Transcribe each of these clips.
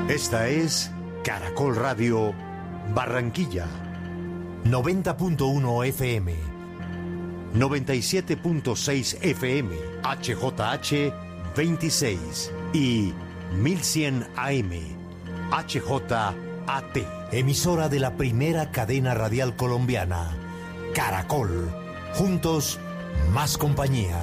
Esta es Caracol Radio Barranquilla, 90.1 FM, 97.6 FM, HJH 26 y 1100 AM, HJAT, emisora de la primera cadena radial colombiana, Caracol. Juntos, más compañía.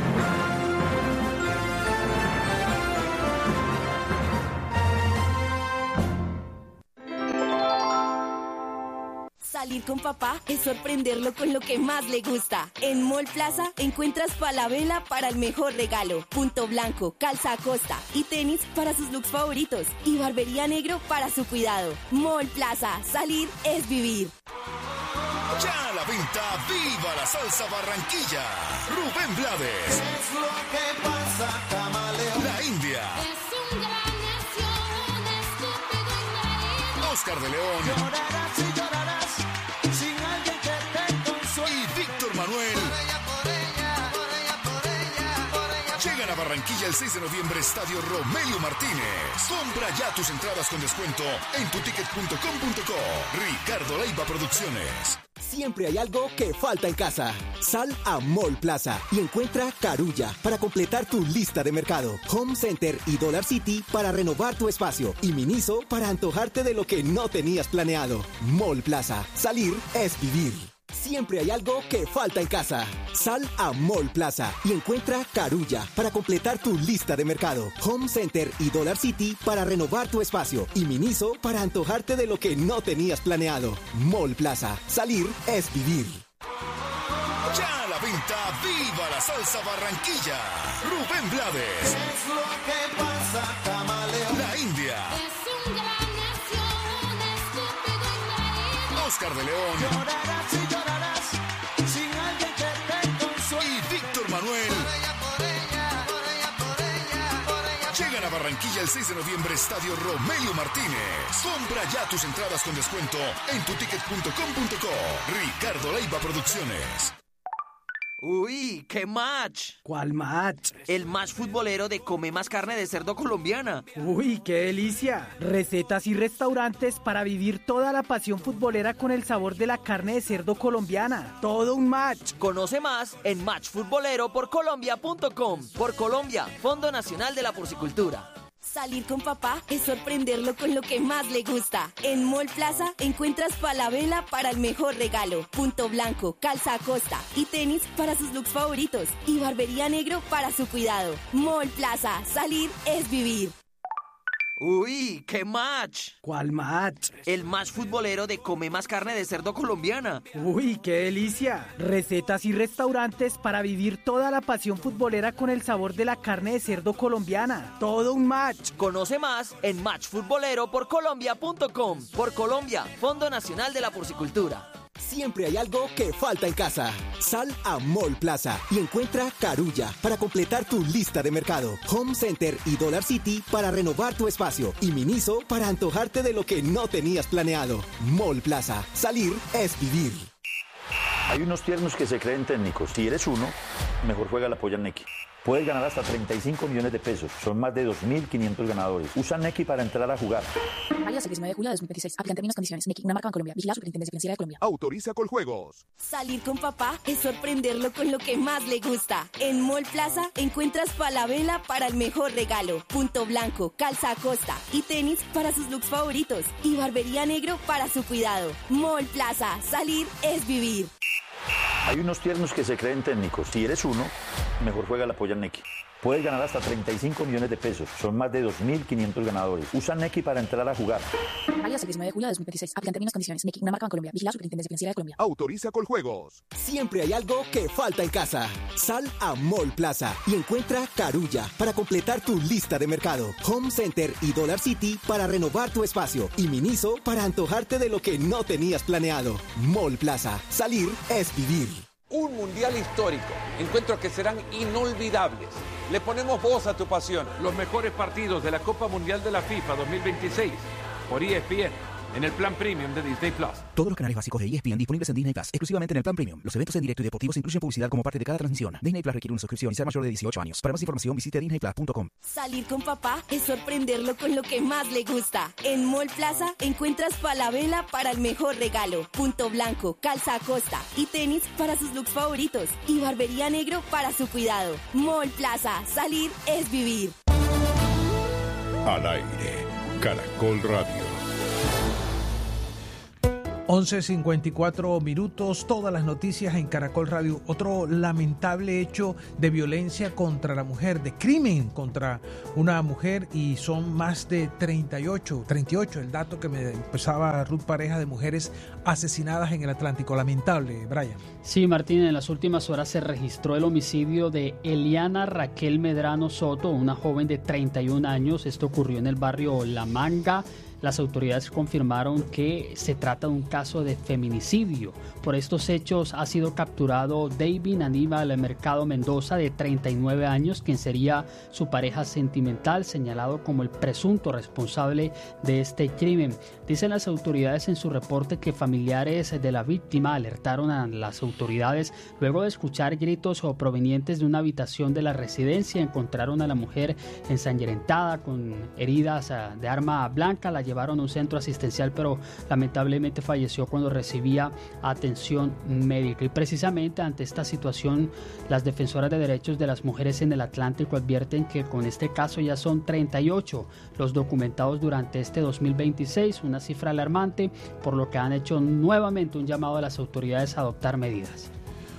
Salir con papá es sorprenderlo con lo que más le gusta. En Mall Plaza encuentras Falabella para el mejor regalo, Punto Blanco, Calza Acosta y tenis para sus looks favoritos y Barbería Negro para su cuidado. Mall Plaza, salir es vivir. Ya a la venta, ¡viva la salsa Barranquilla! Rubén Blades. Es lo que pasa, camaleón. La India. Es un gran necio, un estúpido engreído. Oscar de León. Llorarás y llorarás sin alguien que te consuele. Y Víctor Manuel. Por ella, por ella, por ella, por ella, por ella. Llegan a Barranquilla el 6 de noviembre, Estadio Romelio Martínez. Compra ya tus entradas con descuento en tuticket.com.co. Ricardo Leiva Producciones. Siempre hay algo que falta en casa. Sal a Mall Plaza y encuentra Carulla para completar tu lista de mercado. Home Center y Dollar City para renovar tu espacio. Y Miniso para antojarte de lo que no tenías planeado. Mall Plaza. Salir es vivir. Siempre hay algo que falta en casa. Sal a Mall Plaza y encuentra Carulla para completar tu lista de mercado. Home Center y Dollar City para renovar tu espacio. Y Miniso para antojarte de lo que no tenías planeado. Mall Plaza. Salir es vivir. Ya a la venta, ¡viva la salsa Barranquilla! Rubén Blades. Es lo que pasa, camaleón. La India. Es un gran necio, un estúpido engreído. Oscar de León. Llorarás y llorarás sin alguien que te consuele. Y Víctor Manuel. Por ella, por ella, por ella, por ella, por ella. Llegan a Barranquilla el 6 de noviembre, Estadio Romelio Martínez. Compra ya tus entradas con descuento en tuticket.com.co. Ricardo Leiva Producciones. Uy, ¡qué match! ¿Cuál match? El match futbolero de Come Más Carne de Cerdo colombiana. Uy, qué delicia. Recetas y restaurantes para vivir toda la pasión futbolera con el sabor de la carne de cerdo colombiana. Todo un match. Conoce más en matchfutboleroporcolombia.com. Por Colombia, Fondo Nacional de la Porcicultura. Salir con papá es sorprenderlo con lo que más le gusta. En Mall Plaza encuentras Falabella para el mejor regalo, Punto Blanco, Calza Acosta y tenis para sus looks favoritos y Barbería Negro para su cuidado. Mall Plaza, salir es vivir. Uy, ¡qué match! ¿Cuál match? El match futbolero de Come Más Carne de Cerdo colombiana. Uy, qué delicia. Recetas y restaurantes para vivir toda la pasión futbolera con el sabor de la carne de cerdo colombiana. Todo un match. Conoce más en matchfutboleroporcolombia.com. Por Colombia, Fondo Nacional de la Porcicultura. Siempre hay algo que falta en casa. Sal a Mall Plaza y encuentra Carulla para completar tu lista de mercado. Home Center y Dollar City para renovar tu espacio. Y Miniso para antojarte de lo que no tenías planeado. Mall Plaza. Salir es vivir. Hay unos tiernos que se creen técnicos. Si eres uno, mejor juega la polla Nequi. Puedes ganar hasta 35 millones de pesos. Son más de 2.500 ganadores. Usa Nequi para entrar a jugar. Válido hasta el 19 de julio de 2026. Aplican términos y condiciones. Nequi, una marca en Colombia. Vigilado Superintendencia Financiera de Colombia. Autoriza Coljuegos. Salir con papá es sorprenderlo con lo que más le gusta. En Mall Plaza encuentras Falabella para el mejor regalo, Punto Blanco, Calza Acosta y tenis para sus looks favoritos y Barbería Negro para su cuidado. Mall Plaza, salir es vivir. Hay unos tiernos que se creen técnicos. Si eres uno, mejor juega la polla Nequi. Puedes ganar hasta 35 millones de pesos. Son más de 2.500 ganadores. Usa Nequi para entrar a jugar. Válido hasta el 19 de julio de 2026. Aplican términos y condiciones. Nequi, una marca en Colombia. Vigilado Superintendencia Financiera de Colombia. Autoriza Coljuegos. Siempre hay algo que falta en casa. Sal a Mall Plaza y encuentra Carulla para completar tu lista de mercado. Home Center y Dollar City para renovar tu espacio. Y Miniso para antojarte de lo que no tenías planeado. Mall Plaza. Salir es vivir. Un mundial histórico. Encuentros que serán inolvidables. Le ponemos voz a tu pasión. Los mejores partidos de la Copa Mundial de la FIFA 2026 por ESPN. en el plan premium de Disney Plus. Todos los canales básicos de ESPN disponibles en Disney Plus, exclusivamente en el plan premium. Los eventos en directo y deportivos incluyen publicidad como parte de cada transmisión. Disney Plus requiere una suscripción y ser mayor de 18 años. Para más información visite disneyplus.com. Salir con papá es sorprenderlo con lo que más le gusta. En Mall Plaza encuentras Falabella para el mejor regalo, Punto Blanco, Calza Acosta y tenis para sus looks favoritos y Barbería Negro para su cuidado. Mall Plaza, salir es vivir. Al aire, Caracol Radio. 11:54 minutos, todas las noticias en Caracol Radio. Otro lamentable hecho de violencia contra la mujer, de crimen contra una mujer, y son más de 38, el dato que me empezaba Ruth Pareja, de mujeres asesinadas en el Atlántico. Lamentable, Brian. Sí, Martín, en las últimas horas se registró el homicidio de Eliana Raquel Medrano Soto, una joven de 31 años. Esto ocurrió en el barrio La Manga. Las autoridades confirmaron que se trata de un caso de feminicidio. Por estos hechos ha sido capturado David Aníbal Mercado Mendoza, de 39 años, quien sería su pareja sentimental, señalado como el presunto responsable de este crimen. Dicen las autoridades en su reporte que familiares de la víctima alertaron a las autoridades luego de escuchar gritos provenientes de una habitación de la residencia. Encontraron a la mujer ensangrentada con heridas de arma blanca. La llevaron a un centro asistencial, pero lamentablemente falleció cuando recibía atención médica. Y precisamente ante esta situación, las defensoras de derechos de las mujeres en el Atlántico advierten que con este caso ya son 38 los documentados durante este 2026, una cifra alarmante, por lo que han hecho nuevamente un llamado a las autoridades a adoptar medidas.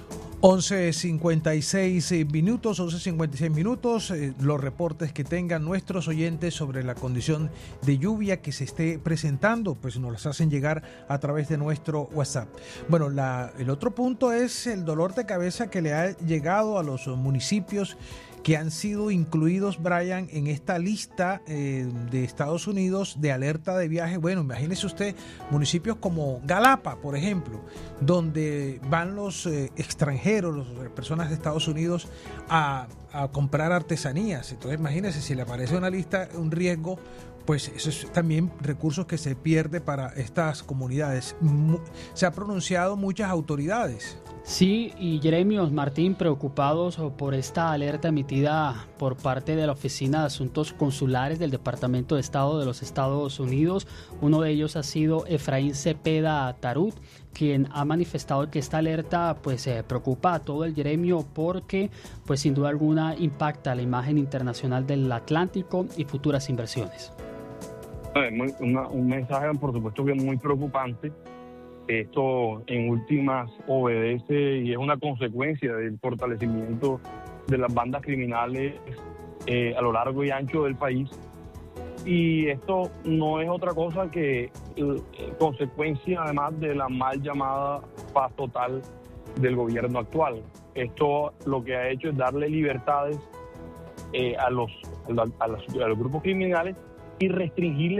11:56 minutos, los reportes que tengan nuestros oyentes sobre la condición de lluvia que se esté presentando, pues nos las hacen llegar a través de nuestro WhatsApp. Bueno, el otro punto es el dolor de cabeza que le ha llegado a los municipios que han sido incluidos, Brian, en esta lista de Estados Unidos de alerta de viaje. Bueno, imagínese usted municipios como Galapa, por ejemplo, donde van los extranjeros, las personas de Estados Unidos a comprar artesanías. Entonces imagínese, si le aparece una lista, un riesgo, pues eso es también recursos que se pierde para estas comunidades. Se ha pronunciado muchas autoridades. Sí, y Jeremios, Martín, preocupados por esta alerta emitida por parte de la Oficina de Asuntos Consulares del Departamento de Estado de los Estados Unidos. Uno de ellos ha sido Efraín Cepeda Tarut, quien ha manifestado que esta alerta pues preocupa a todo el gremio porque pues sin duda alguna impacta la imagen internacional del Atlántico y futuras inversiones. Un mensaje, por supuesto, que es muy preocupante. Esto en últimas obedece y es una consecuencia del fortalecimiento de las bandas criminales a lo largo y ancho del país. Y esto no es otra cosa que consecuencia, además, de la mal llamada paz total del gobierno actual. Esto lo que ha hecho es darle libertades a los grupos criminales y restringir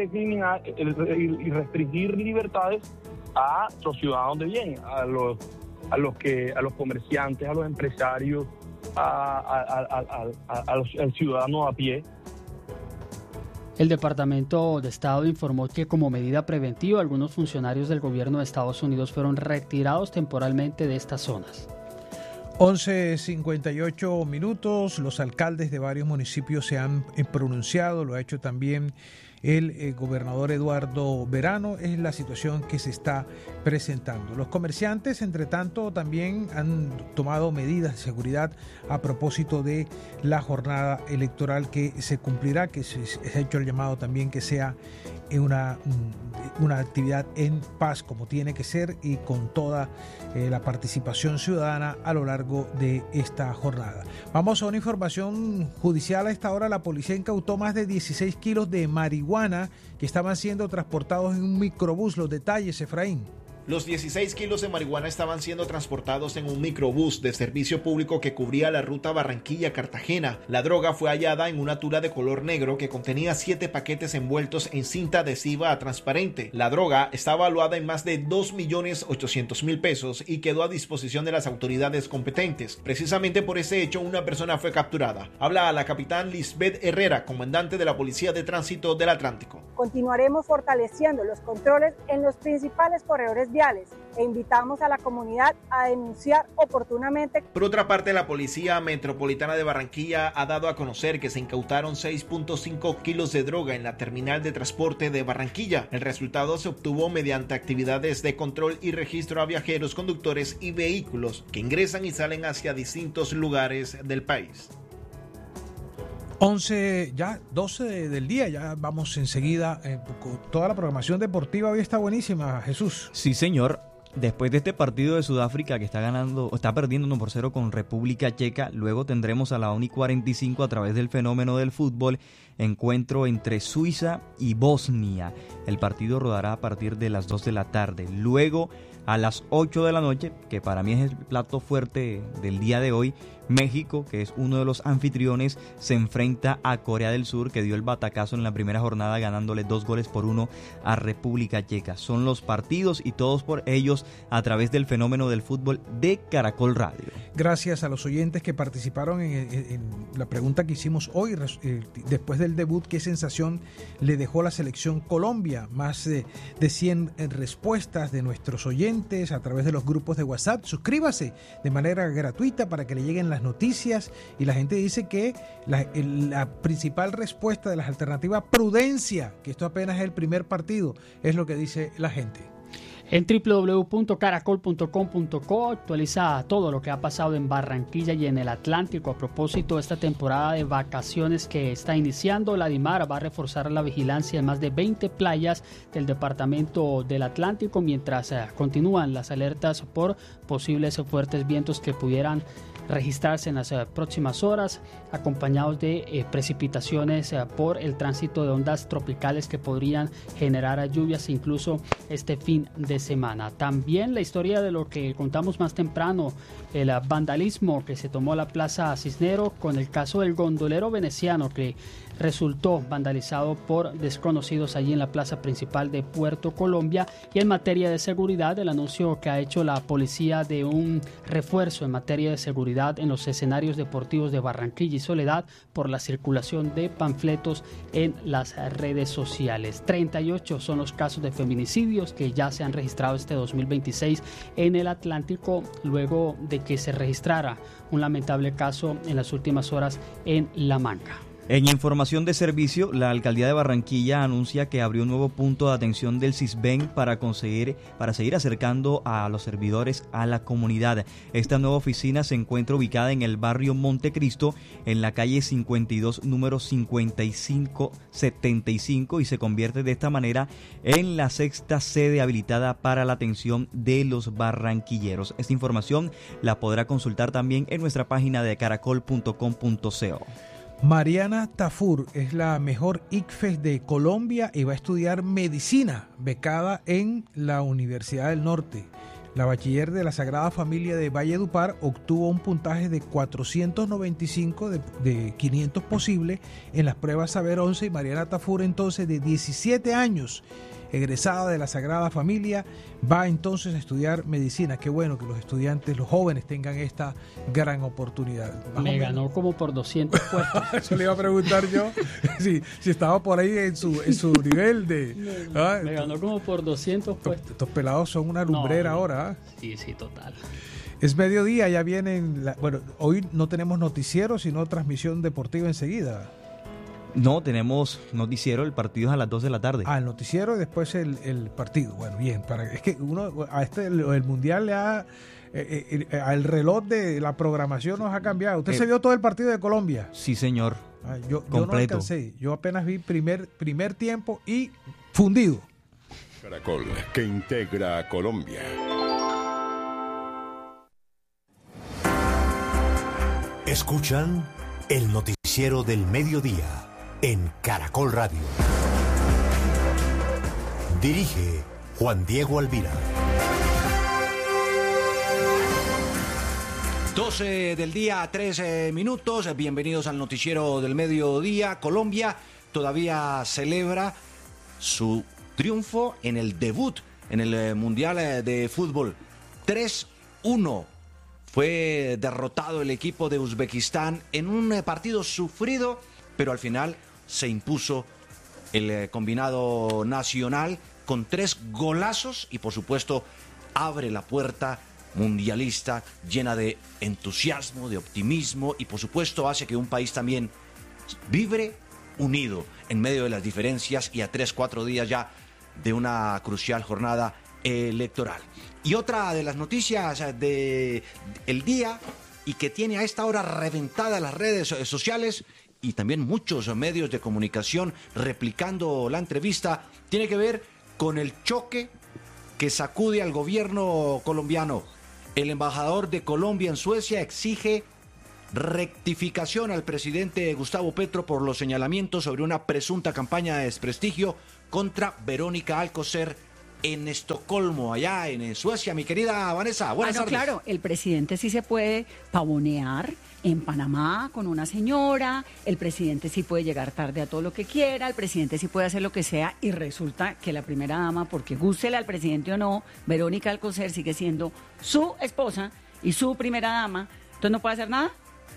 libertades a los ciudadanos de bien, a los comerciantes, a los empresarios, al ciudadano a pie. El Departamento de Estado informó que como medida preventiva algunos funcionarios del gobierno de Estados Unidos fueron retirados temporalmente de estas zonas. 11:58 minutos, los alcaldes de varios municipios se han pronunciado, lo ha hecho también el gobernador Eduardo Verano. Es la situación que se está presentando. Los comerciantes, entre tanto, también han tomado medidas de seguridad a propósito de la jornada electoral que se cumplirá, que se ha hecho el llamado también que sea una actividad en paz, como tiene que ser, y con toda la participación ciudadana a lo largo de esta jornada. Vamos a una información judicial. A esta hora la policía incautó más de 16 kilos de marihuana que estaban siendo transportados en un microbús. Los detalles, Efraín. Los 16 kilos de marihuana estaban siendo transportados en un microbús de servicio público que cubría la ruta Barranquilla-Cartagena. La droga fue hallada en una tula de color negro que contenía 7 paquetes envueltos en cinta adhesiva transparente. La droga está valuada en más de 2.800.000 pesos y quedó a disposición de las autoridades competentes. Precisamente por ese hecho, una persona fue capturada. Habla a la capitán Lisbeth Herrera, comandante de la Policía de Tránsito del Atlántico. Continuaremos fortaleciendo los controles en los principales corredores viales e invitamos a la comunidad a denunciar oportunamente. Por otra parte, la Policía Metropolitana de Barranquilla ha dado a conocer que se incautaron 6.5 kilos de droga en la terminal de transporte de Barranquilla. El resultado se obtuvo mediante actividades de control y registro a viajeros, conductores y vehículos que ingresan y salen hacia distintos lugares del país. 12 del día, ya vamos enseguida con toda la programación deportiva. Hoy está buenísima, Jesús. Sí, señor. Después de este partido de Sudáfrica que está perdiendo 1-0 con República Checa, luego tendremos a la 1:45 a través del fenómeno del fútbol, encuentro entre Suiza y Bosnia. El partido rodará a partir de las 2 de la tarde. Luego, a las 8 de la noche, que para mí es el plato fuerte del día de hoy, México, que es uno de los anfitriones, se enfrenta a Corea del Sur, que dio el batacazo en la primera jornada ganándole 2-1 a República Checa. Son los partidos y todos por ellos a través del fenómeno del fútbol de Caracol Radio. Gracias a los oyentes que participaron en la pregunta que hicimos hoy, después del debut, ¿qué sensación le dejó la selección Colombia? Más de 100 respuestas de nuestros oyentes a través de los grupos de WhatsApp. Suscríbase de manera gratuita para que le lleguen las noticias, y la gente dice que la principal respuesta de las alternativas, prudencia, que esto apenas es el primer partido, es lo que dice la gente. En www.caracol.com.co actualiza todo lo que ha pasado en Barranquilla y en el Atlántico. A propósito de esta temporada de vacaciones que está iniciando, la DIMAR va a reforzar la vigilancia en más de 20 playas del departamento del Atlántico, mientras continúan las alertas por posibles fuertes vientos que pudieran registrarse en las próximas horas, acompañados de precipitaciones por el tránsito de ondas tropicales que podrían generar lluvias incluso este fin de semana. También la historia de lo que contamos más temprano, el vandalismo que se tomó la Plaza Cisnero con el caso del gondolero veneciano que resultó vandalizado por desconocidos allí en la plaza principal de Puerto Colombia. Y en materia de seguridad, el anuncio que ha hecho la policía de un refuerzo en materia de seguridad en los escenarios deportivos de Barranquilla y Soledad por la circulación de panfletos en las redes sociales. 38 son los casos de feminicidios que ya se han registrado este 2026 en el Atlántico, luego de que se registrara un lamentable caso en las últimas horas en La Manga. En información de servicio, la Alcaldía de Barranquilla anuncia que abrió un nuevo punto de atención del Sisbén para seguir acercando a los servidores a la comunidad. Esta nueva oficina se encuentra ubicada en el barrio Montecristo, en la calle 52, número 5575, y se convierte de esta manera en la sexta sede habilitada para la atención de los barranquilleros. Esta información la podrá consultar también en nuestra página de caracol.com.co. Mariana Tafur es la mejor ICFES de Colombia y va a estudiar medicina, becada en la Universidad del Norte. La bachiller de la Sagrada Familia de Valledupar obtuvo un puntaje de 495 de 500 posible en las pruebas Saber 11, y Mariana Tafur, entonces de 17 años, egresada de la Sagrada Familia, va entonces a estudiar medicina. Qué bueno que los estudiantes, los jóvenes, tengan esta gran oportunidad. Me ganó como por 200 puestos. Eso le iba a preguntar yo, si estaba por ahí en su nivel de... Me ganó como por 200 puestos. Estos pelados son una lumbrera ahora. Sí, total. Es mediodía, ya vienen... Bueno, hoy no tenemos noticiero, sino transmisión deportiva enseguida. No, tenemos noticiero, el partido es a las 2 de la tarde. El noticiero y después el partido. Bueno, bien, es que uno a el mundial le ha el reloj de la programación nos ha cambiado. ¿Usted se vio todo el partido de Colombia? Sí, señor. Yo no alcancé. Yo apenas vi primer tiempo y fundido. Caracol, que integra a Colombia. Escuchan el noticiero del mediodía en Caracol Radio. Dirige Juan Diego Alvira. 12 del día, 13 minutos. Bienvenidos al noticiero del mediodía. Colombia todavía celebra su triunfo en el debut en el Mundial de Fútbol. 3-1. Fue derrotado el equipo de Uzbekistán en un partido sufrido, pero al final se impuso el combinado nacional con 3 golazos y por supuesto abre la puerta mundialista llena de entusiasmo, de optimismo y por supuesto hace que un país también vibre unido en medio de las diferencias y a 3-4 días ya de una crucial jornada electoral. Y otra de las noticias del día y que tiene a esta hora reventada las redes sociales y también muchos medios de comunicación replicando la entrevista, tiene que ver con el choque que sacude al gobierno colombiano. El embajador de Colombia en Suecia exige rectificación al presidente Gustavo Petro por los señalamientos sobre una presunta campaña de desprestigio contra Verónica Alcocer en Estocolmo, allá en Suecia. Mi querida Vanessa, buenas tardes. Claro, el presidente sí se puede pavonear en Panamá con una señora, el presidente sí puede llegar tarde a todo lo que quiera, el presidente sí puede hacer lo que sea y resulta que la primera dama, porque gústele al presidente o no, Verónica Alcocer sigue siendo su esposa y su primera dama, entonces no puede hacer nada.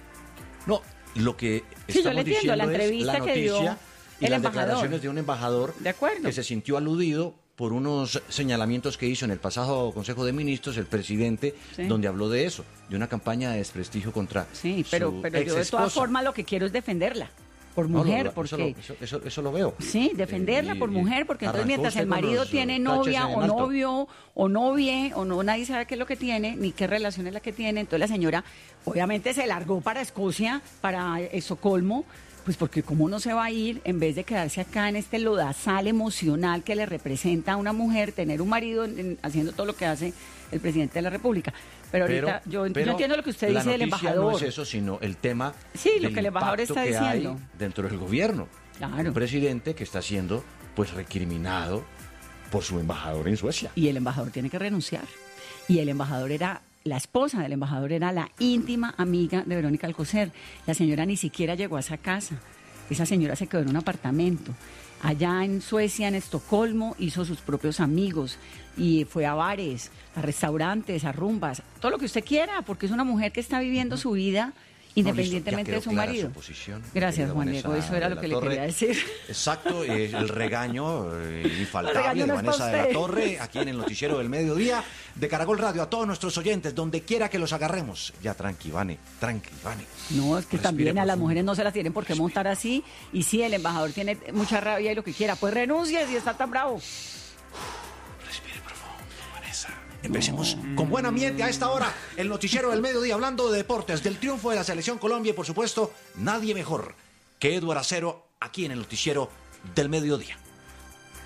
No, lo que sí, yo le estamos entiendo, diciendo la entrevista es la que dio noticia y el las embajador. declaraciones de un embajador De acuerdo. que se sintió aludido por unos señalamientos que hizo en el pasado Consejo de Ministros el presidente, Sí. donde habló de eso, de una campaña de desprestigio contra Sí, pero su yo de todas exesposa. formas lo que quiero es defenderla. Por No, mujer, eso porque... Eso lo veo. Sí, defenderla por mujer, porque entonces mientras el marido tiene novia o novio o novie o no, nadie sabe qué es lo que tiene, ni qué relación es la que tiene, entonces la señora obviamente se largó para Escocia, para Estocolmo, pues porque cómo no se va a ir en vez de quedarse acá en este lodazal emocional que le representa a una mujer, tener un marido haciendo todo lo que hace el presidente de la República. Pero ahorita yo entiendo lo que usted dice del embajador. No es eso, sino el tema Sí, lo del que el embajador impacto está que diciendo. hay dentro del gobierno. Claro. Un presidente que está siendo pues recriminado por su embajador en Suecia. Y el embajador tiene que renunciar. Y el embajador la esposa del embajador era la íntima amiga de Verónica Alcocer. La señora ni siquiera llegó a esa casa. Esa señora se quedó en un apartamento. Allá en Suecia, en Estocolmo, hizo sus propios amigos y fue a bares, a restaurantes, a rumbas, todo lo que usted quiera, porque es una mujer que está viviendo su vida independientemente de su marido. Gracias, Juan Diego, eso era lo que le quería decir. Exacto, el regaño infaltable regaño de no es Vanessa pa' de la usted. Torre, aquí en el noticiero del mediodía de Caracol Radio, a todos nuestros oyentes, donde quiera que los agarremos. Ya, tranqui, Vane. No, es que Respire también a las profundo. mujeres no se las tienen por qué montar así. Y sí, el embajador tiene mucha rabia y lo que quiera, pues renuncie si está tan bravo. Empecemos con buen ambiente a esta hora, el noticiero del mediodía, hablando de deportes, del triunfo de la Selección Colombia y por supuesto, nadie mejor que Eduardo Acero aquí en el noticiero del mediodía.